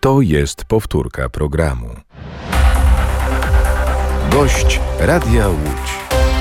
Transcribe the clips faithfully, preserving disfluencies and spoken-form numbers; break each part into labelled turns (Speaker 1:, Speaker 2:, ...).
Speaker 1: To jest powtórka programu. Gość Radia Łódź.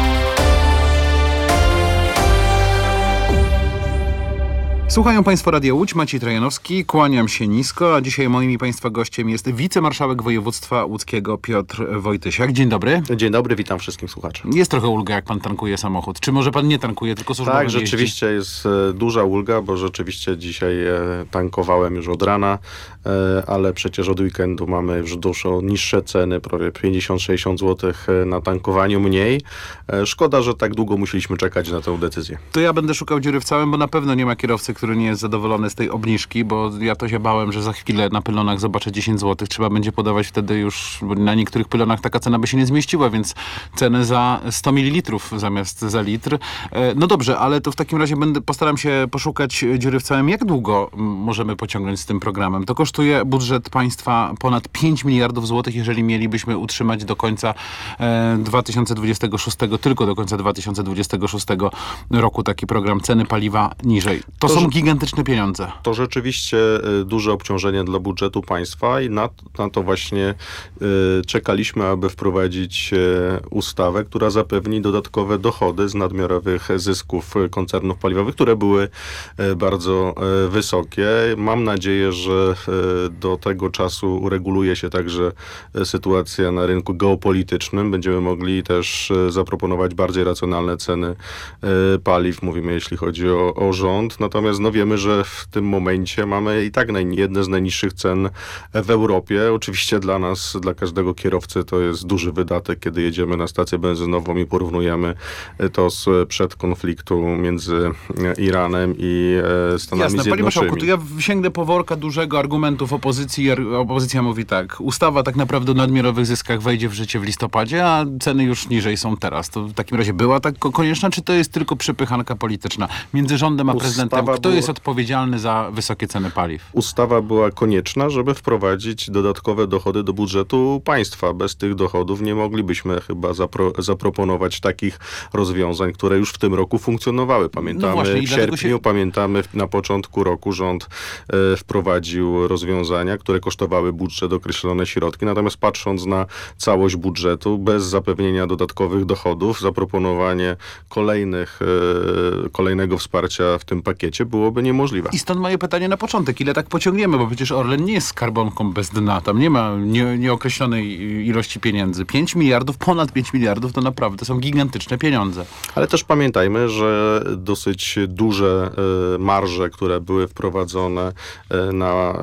Speaker 2: Słuchają Państwo Radia Łódź, Maciej Trajanowski, kłaniam się nisko, a dzisiaj moim i Państwa gościem jest wicemarszałek województwa łódzkiego Piotr Wojtysiak. Dzień dobry.
Speaker 3: Dzień dobry, witam wszystkim słuchaczy.
Speaker 2: Jest trochę ulga, jak Pan tankuje samochód. Czy może Pan nie tankuje, tylko służbowo
Speaker 3: Tak,
Speaker 2: jeździ?
Speaker 3: rzeczywiście jest e, duża ulga, bo rzeczywiście dzisiaj e, tankowałem już od rana, e, ale przecież od weekendu mamy już dużo niższe ceny, prawie pięćdziesiąt sześćdziesiąt złotych na tankowaniu mniej. E, szkoda, że tak długo musieliśmy czekać na tę decyzję.
Speaker 2: To ja będę szukał dziury w całym, bo na pewno nie ma kierowcy, który nie jest zadowolony z tej obniżki, bo ja to się bałem, że za chwilę na pylonach zobaczę dziesięć złotych. Trzeba będzie podawać wtedy już, bo na niektórych pylonach taka cena by się nie zmieściła, więc cenę za sto mililitrów zamiast za litr. No dobrze, ale to w takim razie będę, postaram się poszukać dziury w całym. Jak długo możemy pociągnąć z tym programem? To kosztuje budżet państwa ponad pięć miliardów złotych, jeżeli mielibyśmy utrzymać do końca dwa tysiące dwudziestego szóstego, tylko do końca dwa tysiące dwudziestego szóstego roku taki program, ceny paliwa niżej. To, to są gigantyczne pieniądze.
Speaker 3: To rzeczywiście y, duże obciążenie dla budżetu państwa i na, na to właśnie y, czekaliśmy, aby wprowadzić y, ustawę, która zapewni dodatkowe dochody z nadmiarowych zysków koncernów paliwowych, które były y, bardzo y, wysokie. Mam nadzieję, że y, do tego czasu ureguluje się także y, sytuacja na rynku geopolitycznym. Będziemy mogli też y, zaproponować bardziej racjonalne ceny y, paliw, mówimy jeśli chodzi o, o rząd. Natomiast no wiemy, że w tym momencie mamy i tak naj, jedne z najniższych cen w Europie. Oczywiście dla nas, dla każdego kierowcy to jest duży wydatek, kiedy jedziemy na stację benzynową i porównujemy to z przed konfliktu między Iranem i Stanami
Speaker 2: Jasne,
Speaker 3: Zjednoczonymi.
Speaker 2: Panie Marszałku, to ja sięgnę po worka dużego argumentów opozycji. Opozycja mówi tak, ustawa tak naprawdę o nadmiarowych zyskach wejdzie w życie w listopadzie, a ceny już niżej są teraz. To w takim razie była tak konieczna, czy to jest tylko przepychanka polityczna między rządem a prezydentem?
Speaker 3: Ustawa
Speaker 2: Kto
Speaker 3: była...
Speaker 2: jest odpowiedzialny za wysokie ceny paliw?
Speaker 3: Ustawa była konieczna, żeby wprowadzić dodatkowe dochody do budżetu państwa. Bez tych dochodów nie moglibyśmy chyba zapro- zaproponować takich rozwiązań, które już w tym roku funkcjonowały. Pamiętamy
Speaker 2: no właśnie,
Speaker 3: w sierpniu,
Speaker 2: się...
Speaker 3: pamiętamy na początku roku rząd e, wprowadził rozwiązania, które kosztowały budżet określone środki. Natomiast patrząc na całość budżetu, bez zapewnienia dodatkowych dochodów, zaproponowanie kolejnych, e, kolejnego wsparcia w tym pakiecie byłoby niemożliwe.
Speaker 2: I stąd moje pytanie na początek. Ile tak pociągniemy? Bo przecież Orlen nie jest skarbonką bez dna. Tam nie ma nie, nieokreślonej ilości pieniędzy. pięć miliardów, ponad pięć miliardów to naprawdę są gigantyczne pieniądze.
Speaker 3: Ale też pamiętajmy, że dosyć duże e, marże, które były wprowadzone e, na, e,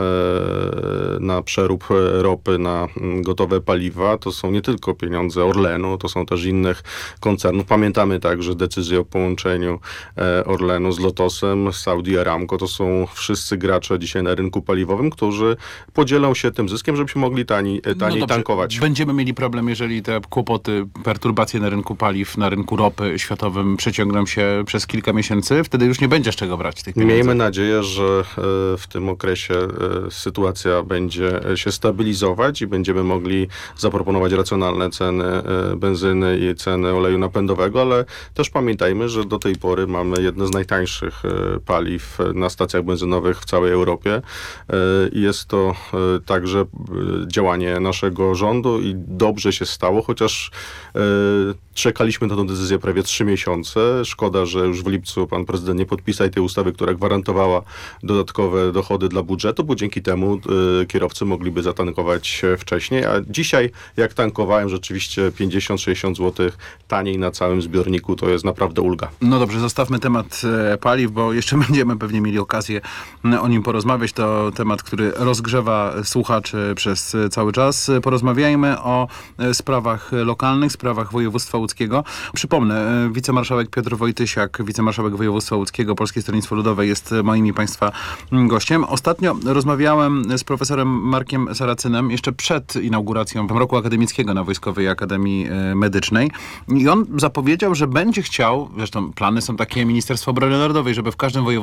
Speaker 3: na przerób ropy, na m, gotowe paliwa, to są nie tylko pieniądze Orlenu, to są też innych koncernów. Pamiętamy także decyzję o połączeniu e, Orlenu z Lotosem, z Saudi Aramco. To są wszyscy gracze dzisiaj na rynku paliwowym, którzy podzielą się tym zyskiem, żebyśmy mogli tani, taniej
Speaker 2: no
Speaker 3: tankować.
Speaker 2: Będziemy mieli problem, jeżeli te kłopoty, perturbacje na rynku paliw, na rynku ropy światowym przeciągną się przez kilka miesięcy. Wtedy już nie będzie z czego brać tych pieniędzy.
Speaker 3: Miejmy nadzieję, że e, w tym okresie e, sytuacja będzie się stabilizować i będziemy mogli zaproponować racjonalne ceny e, benzyny i ceny oleju napędowego, ale też pamiętajmy, że do tej pory mamy jedne z najtańszych e, paliw na stacjach benzynowych w całej Europie. I jest to także działanie naszego rządu i dobrze się stało, chociaż czekaliśmy na tę decyzję prawie trzy miesiące. Szkoda, że już w lipcu pan prezydent nie podpisał tej ustawy, która gwarantowała dodatkowe dochody dla budżetu, bo dzięki temu kierowcy mogliby zatankować wcześniej. A dzisiaj, jak tankowałem, rzeczywiście pięćdziesiąt sześćdziesiąt złotych taniej na całym zbiorniku, to jest naprawdę ulga.
Speaker 2: No dobrze, zostawmy temat paliw, bo jeszcze będziemy pewnie mieli okazję o nim porozmawiać. To temat, który rozgrzewa słuchaczy przez cały czas. Porozmawiajmy o sprawach lokalnych, sprawach województwa łódzkiego. Przypomnę, wicemarszałek Piotr Wojtysiak, wicemarszałek województwa łódzkiego, Polskie Stronnictwo Ludowe, jest moim i państwa gościem. Ostatnio rozmawiałem z profesorem Markiem Saracynem jeszcze przed inauguracją roku akademickiego na Wojskowej Akademii Medycznej i on zapowiedział, że będzie chciał, zresztą plany są takie Ministerstwa Obrony Narodowej, żeby w każdym województwie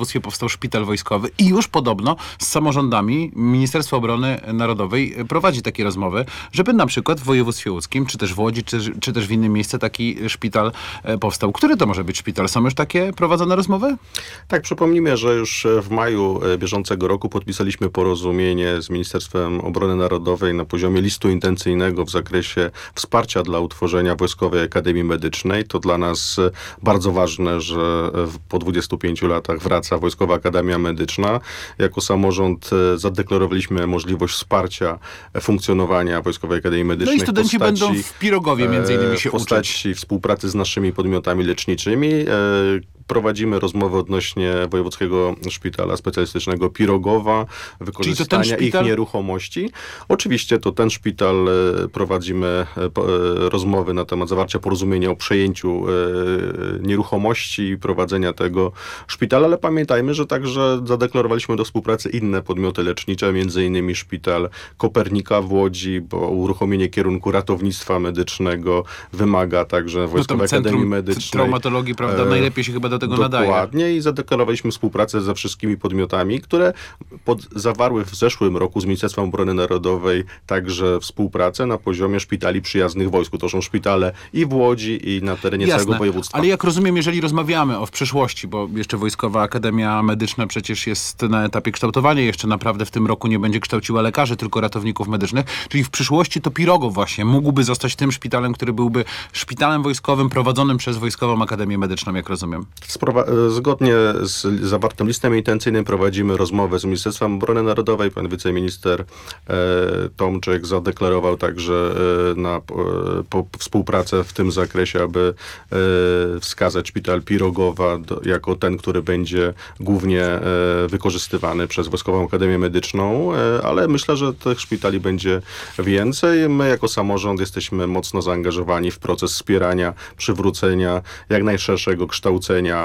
Speaker 2: województwie powstał szpital wojskowy i już podobno z samorządami Ministerstwo Obrony Narodowej prowadzi takie rozmowy, żeby na przykład w województwie łódzkim, czy też w Łodzi, czy, czy też w innym miejscu taki szpital powstał. Który to może być szpital? Są już takie prowadzone rozmowy?
Speaker 3: Tak, przypomnijmy, że już w maju bieżącego roku podpisaliśmy porozumienie z Ministerstwem Obrony Narodowej na poziomie listu intencyjnego w zakresie wsparcia dla utworzenia Wojskowej Akademii Medycznej. To dla nas bardzo ważne, że po dwudziestu pięciu latach wraca Wojskowa Akademia Medyczna. Jako samorząd zadeklarowaliśmy możliwość wsparcia funkcjonowania Wojskowej Akademii Medycznej.
Speaker 2: No i studenci
Speaker 3: postaci,
Speaker 2: będą w Pirogowie między innymi się
Speaker 3: w postaci
Speaker 2: uczyć.
Speaker 3: współpracy z naszymi podmiotami leczniczymi. Prowadzimy rozmowy odnośnie Wojewódzkiego Szpitala Specjalistycznego Pirogowa, wykorzystania
Speaker 2: szpital...
Speaker 3: ich nieruchomości. Oczywiście to ten szpital, prowadzimy rozmowy na temat zawarcia porozumienia o przejęciu nieruchomości i prowadzenia tego szpitala, ale pamiętajmy, że także zadeklarowaliśmy do współpracy inne podmioty lecznicze, między innymi Szpital Kopernika w Łodzi, bo uruchomienie kierunku ratownictwa medycznego wymaga także Wojskowej
Speaker 2: no
Speaker 3: Akademii Medycznej.
Speaker 2: Traumatologii, prawda? Najlepiej się chyba do tego
Speaker 3: Dokładnie.
Speaker 2: nadaje.
Speaker 3: Dokładnie i zadeklarowaliśmy współpracę ze wszystkimi podmiotami, które pod, zawarły w zeszłym roku z Ministerstwem Obrony Narodowej także współpracę na poziomie szpitali przyjaznych wojsku. To są szpitale i w Łodzi, i na terenie
Speaker 2: Jasne.
Speaker 3: całego województwa.
Speaker 2: Ale jak rozumiem, jeżeli rozmawiamy o w przyszłości, bo jeszcze Wojskowa Akademia Medyczna przecież jest na etapie kształtowania, jeszcze naprawdę w tym roku nie będzie kształciła lekarzy, tylko ratowników medycznych, czyli w przyszłości to Pirogow właśnie mógłby zostać tym szpitalem, który byłby szpitalem wojskowym prowadzonym przez Wojskową Akademię Medyczną, jak rozumiem.
Speaker 3: Sprowa- zgodnie z zawartym listem intencyjnym prowadzimy rozmowę z Ministerstwem Obrony Narodowej. Pan wiceminister e, Tomczyk zadeklarował także e, na po, po współpracę w tym zakresie, aby e, wskazać szpital Pirogowa do, jako ten, który będzie głównie e, wykorzystywany przez Wojskową Akademię Medyczną, e, ale myślę, że tych szpitali będzie więcej. My jako samorząd jesteśmy mocno zaangażowani w proces wspierania, przywrócenia jak najszerszego kształcenia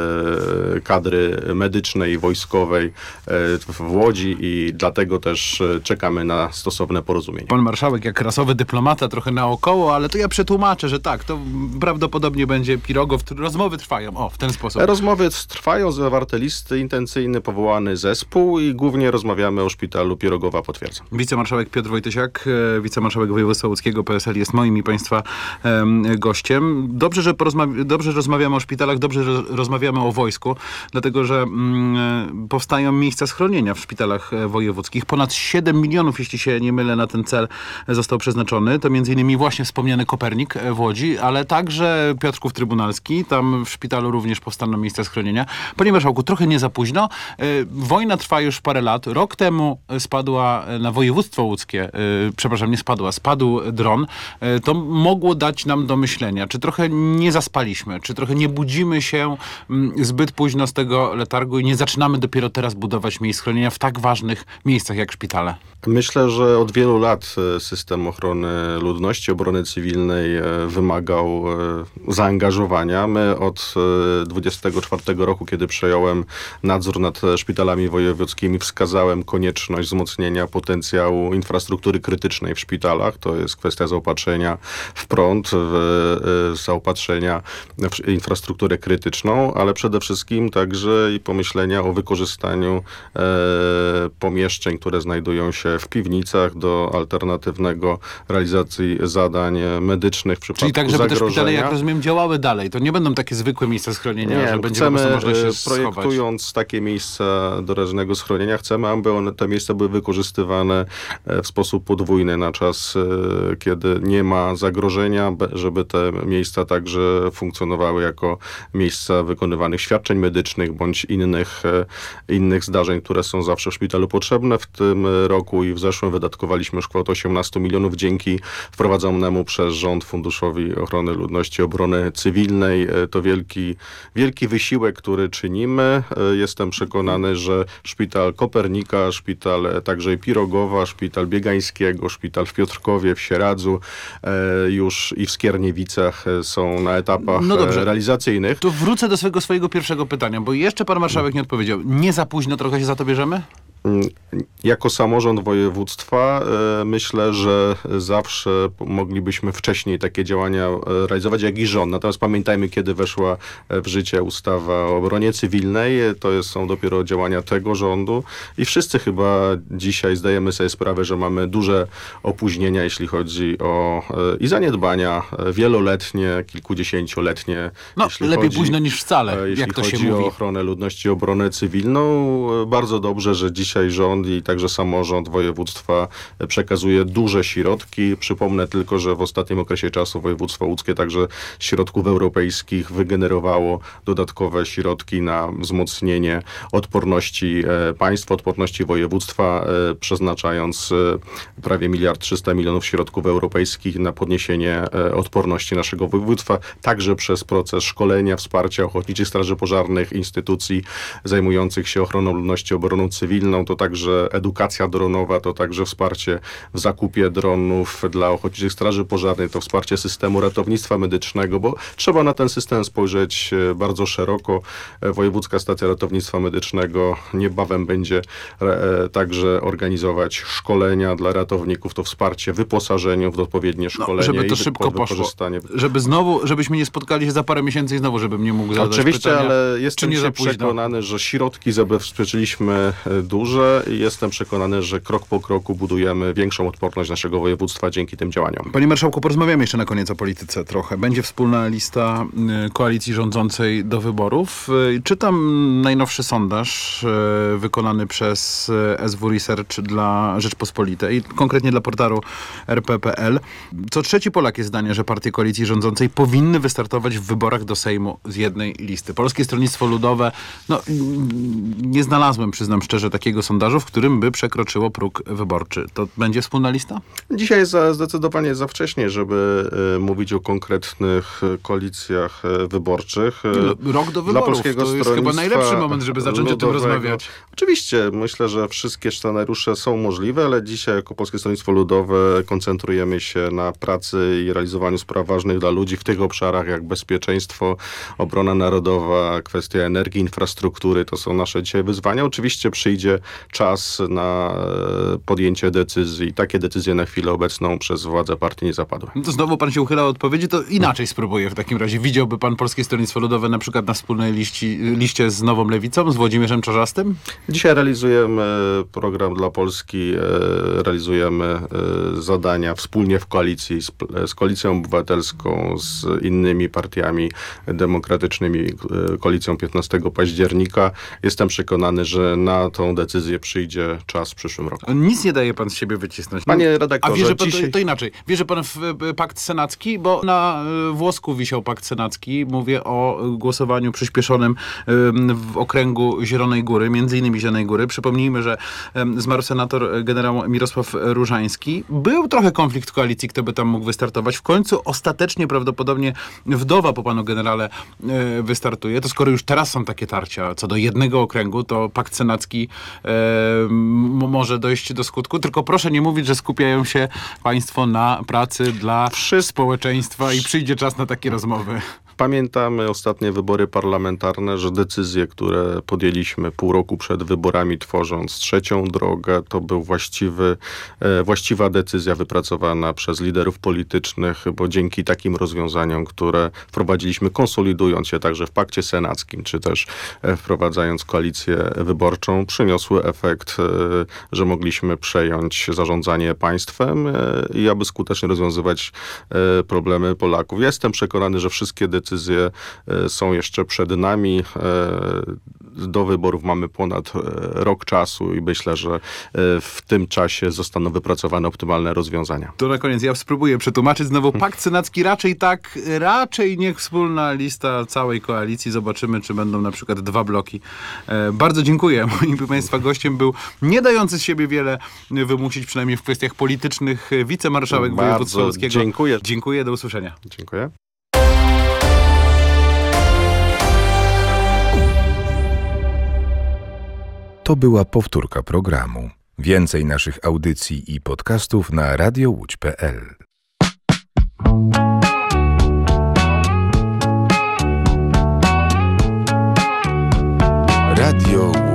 Speaker 3: e, kadry medycznej i wojskowej e, w Łodzi i dlatego też czekamy na stosowne porozumienie.
Speaker 2: Pan marszałek, jak rasowy dyplomata, trochę naokoło, ale to ja przetłumaczę, że tak, to prawdopodobnie będzie Pirogow. Rozmowy trwają. O, w ten sposób.
Speaker 3: Rozmowy trwają, zawarte listy intencyjne, powołany zespół i głównie rozmawiamy o szpitalu Pirogowa, potwierdzam.
Speaker 2: Wicemarszałek Piotr Wojtysiak, wicemarszałek województwa łódzkiego, P S L, jest moim i państwa um, gościem. Dobrze, że porozma- dobrze, że rozmawiamy o szpitalach, dobrze, że rozmawiamy o wojsku, dlatego, że mm, powstają miejsca schronienia w szpitalach wojewódzkich. Ponad siedem milionów, jeśli się nie mylę, na ten cel został przeznaczony. To między innymi właśnie wspomniany Kopernik w Łodzi, ale także Piotrków Trybunalski. Tam w szpitalu również powstaną miejsca schronienia. Panie marszałku, trochę nie za późno. Wojna trwa już parę lat. Rok temu spadła na województwo łódzkie, przepraszam, nie spadła, spadł dron. To mogło dać nam do myślenia. Czy trochę nie zaspaliśmy? Czy trochę nie budzimy się zbyt późno z tego letargu i nie zaczynamy dopiero teraz budować miejsc schronienia w tak ważnych miejscach jak szpitale?
Speaker 3: Myślę, że od wielu lat system ochrony ludności, obrony cywilnej wymagał zaangażowania. My od dwudziestego czwartego roku, kiedy przejąłem nadzór nad szpitalami wojewódzkimi, wskazałem konieczność wzmocnienia potencjału infrastruktury krytycznej w szpitalach. To jest kwestia zaopatrzenia w prąd, w, zaopatrzenia w infrastrukturę krytyczną, ale przede wszystkim także i pomyślenia o wykorzystaniu e, pomieszczeń, które znajdują się w piwnicach do alternatywnego realizacji zadań medycznych w przypadku
Speaker 2: Czyli tak, żeby
Speaker 3: zagrożenia.
Speaker 2: te szpitale, jak rozumiem, działały dalej. To nie będą takie zwykłe miejsca schronienia,
Speaker 3: Nie,
Speaker 2: że będzie
Speaker 3: chcemy,
Speaker 2: po prostu możliwość się
Speaker 3: projektując
Speaker 2: schować.
Speaker 3: takie miejsca doraźnego schronienia, chcemy, aby one, te miejsca były wykorzystywane w sposób podwójny na czas, kiedy nie ma zagrożenia, żeby te miejsca także funkcjonowały jako miejsca wykonywanych świadczeń medycznych bądź innych, innych zdarzeń, które są zawsze w szpitalu potrzebne. W tym roku i w zeszłym wydatkowaliśmy już kwotę osiemnaście milionów dzięki wprowadzonemu przez rząd Funduszowi Ochrony Ludności i Obrony Cywilnej. To wielki, wielki wysiłek, który czynimy. Jestem przekonany, że szpital Kopernika, szpital także i Pirogowa, szpital Biegańskiego, szpital w Piotrkowie, w Sieradzu już i w Skierniewicach są na etapach
Speaker 2: no dobrze,
Speaker 3: realizacyjnych.
Speaker 2: To wrócę do swojego, swojego pierwszego pytania, bo jeszcze pan marszałek nie odpowiedział. Nie za późno trochę się za to bierzemy?
Speaker 3: Jako samorząd województwa myślę, że zawsze moglibyśmy wcześniej takie działania realizować, jak i rząd. Natomiast pamiętajmy, kiedy weszła w życie ustawa o obronie cywilnej. To jest, są dopiero działania tego rządu i wszyscy chyba dzisiaj zdajemy sobie sprawę, że mamy duże opóźnienia, jeśli chodzi o i zaniedbania wieloletnie, kilkudziesięcioletnie.
Speaker 2: No,
Speaker 3: jeśli
Speaker 2: lepiej
Speaker 3: chodzi,
Speaker 2: późno niż wcale,
Speaker 3: jeśli
Speaker 2: jak to
Speaker 3: chodzi
Speaker 2: się mówi.
Speaker 3: o ochronę ludności, obronę cywilną. Bardzo dobrze, że dzisiaj rząd i także samorząd województwa przekazuje duże środki. Przypomnę tylko, że w ostatnim okresie czasu województwo łódzkie także środków europejskich wygenerowało dodatkowe środki na wzmocnienie odporności państwa, odporności województwa, przeznaczając prawie miliard trzysta milionów środków europejskich na podniesienie odporności naszego województwa, także przez proces szkolenia, wsparcia ochotniczych straży pożarnych, instytucji zajmujących się ochroną ludności, obroną cywilną, to także edukacja dronowa, to także wsparcie w zakupie dronów dla ochotniczych straży pożarnych, to wsparcie systemu ratownictwa medycznego, bo trzeba na ten system spojrzeć bardzo szeroko. Wojewódzka Stacja Ratownictwa Medycznego niebawem będzie e, także organizować szkolenia dla ratowników, to wsparcie wyposażeniu w odpowiednie szkolenie.
Speaker 2: No, żeby to
Speaker 3: i
Speaker 2: szybko poszło. Żeby znowu, żebyśmy nie spotkali się za parę miesięcy i znowu, żebym nie mógł zadać
Speaker 3: Oczywiście,
Speaker 2: pytania,
Speaker 3: ale jestem
Speaker 2: nie
Speaker 3: się przekonany, że środki zabezpieczyliśmy duże i jestem przekonany, że krok po kroku budujemy większą odporność naszego województwa dzięki tym działaniom.
Speaker 2: Panie marszałku, porozmawiamy jeszcze na koniec o polityce trochę. Będzie wspólna lista y, koalicji rządzącej do wyborów. Y, czytam najnowszy sondaż y, wykonany przez y, S W Research dla Rzeczpospolitej, konkretnie dla portalu R P kropka P L. Co trzeci Polak jest zdania, że partie koalicji rządzącej powinny wystartować w wyborach do Sejmu z jednej listy. Polskie Stronnictwo Ludowe, no nie znalazłem, przyznam szczerze, takiego sondażu, w którym by przekroczyło próg wyborczy. To będzie wspólna lista?
Speaker 3: Dzisiaj za, zdecydowanie za wcześnie, żeby y, mówić o konkretnych koalicjach y, wyborczych.
Speaker 2: Y, Rok do wyborów.
Speaker 3: Polskiego
Speaker 2: to jest chyba najlepszy moment, żeby zacząć ludowego. o tym rozmawiać.
Speaker 3: Oczywiście, myślę, że wszystkie scenariusze są możliwe, ale dzisiaj jako Polskie Stronnictwo Ludowe koncentrujemy się na pracy i realizowaniu spraw ważnych dla ludzi w tych obszarach jak bezpieczeństwo, obrona narodowa, kwestia energii, infrastruktury. To są nasze dzisiaj wyzwania. Oczywiście przyjdzie czas na podjęcie decyzji. Takie decyzje na chwilę obecną przez władze partii nie zapadły.
Speaker 2: To znowu pan się uchyla od odpowiedzi, to inaczej spróbuję w takim razie. Widziałby pan Polskie Stronnictwo Ludowe na przykład na wspólnej liści, liście z Nową Lewicą, z Włodzimierzem Czarzastym?
Speaker 3: Dzisiaj realizujemy program dla Polski, realizujemy zadania wspólnie w koalicji z, z Koalicją Obywatelską, z innymi partiami demokratycznymi, koalicją piętnastego października. Jestem przekonany, że na tą decyzję przyjdzie czas w przyszłym roku.
Speaker 2: Nic nie daje pan z siebie wycisnąć.
Speaker 3: Panie redaktorze,
Speaker 2: A wierzy pan,
Speaker 3: dzisiaj...
Speaker 2: to, to inaczej. Wierzy pan w pakt senacki? Bo na włosku wisiał pakt senacki. Mówię o głosowaniu przyspieszonym w okręgu Zielonej Góry, między innymi Zielonej Góry. Przypomnijmy, że zmarł senator generał Mirosław Różański. Był trochę konflikt koalicji, kto by tam mógł wystartować. W końcu ostatecznie prawdopodobnie wdowa po panu generale wystartuje. To skoro już teraz są takie tarcia co do jednego okręgu, to pakt senacki e, może dojść do skutku. Tylko proszę nie mówić, że skupiają się państwo na pracy dla Wszyscy... społeczeństwa i przyjdzie czas na takie rozmowy.
Speaker 3: Pamiętamy ostatnie wybory parlamentarne, że decyzje, które podjęliśmy pół roku przed wyborami, tworząc trzecią drogę, to był właściwy, e, właściwa decyzja wypracowana przez liderów politycznych, bo dzięki takim rozwiązaniom, które wprowadziliśmy, konsolidując się także w pakcie senackim, czy też e, wprowadzając koalicję wyborczą, przyniosły efekt, e, że mogliśmy przejąć zarządzanie państwem e, i aby skutecznie rozwiązywać e, problemy Polaków. Ja jestem przekonany, że wszystkie decyzje Decyzje są jeszcze przed nami. Do wyborów mamy ponad rok czasu i myślę, że w tym czasie zostaną wypracowane optymalne rozwiązania.
Speaker 2: To na koniec ja spróbuję przetłumaczyć znowu. Pakt senacki raczej tak, raczej niech wspólna lista całej koalicji. Zobaczymy, czy będą na przykład dwa bloki. Bardzo dziękuję. Moim państwa gościem był nie dający z siebie wiele wymusić, przynajmniej w kwestiach politycznych, wicemarszałek województwa łódzkiego.
Speaker 3: Dziękuję.
Speaker 2: Dziękuję, do usłyszenia.
Speaker 3: Dziękuję.
Speaker 1: To była powtórka programu. Więcej naszych audycji i podcastów na radio łódź kropka p l. Radio